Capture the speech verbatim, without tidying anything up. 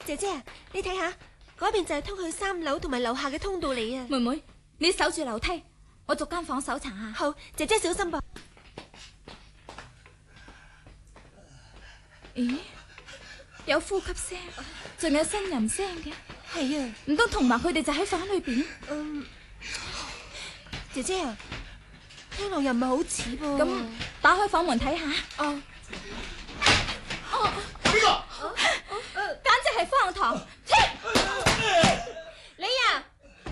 姐姐啊，你睇下，嗰邊就係通去三樓同埋樓下嘅通道嚟啊！ 妹妹，你守住樓梯，我逐間房搜查下。 好，姐姐小心噃。 咦，有呼吸聲，仲有呻吟聲嘅。 係啊， 唔通同埋佢哋就喺房裏邊？ 嗯，姐姐啊，聽落又唔係好似噃。 咁打開房門睇下。 哦， 哦， 邊個？ 簡直係荒唐！